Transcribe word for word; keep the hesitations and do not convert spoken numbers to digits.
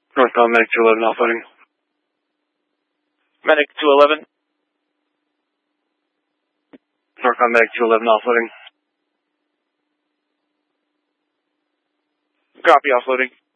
Northbound Medic two eleven offloading. Medic two eleven. Northbound Medic two eleven offloading. Copy, offloading.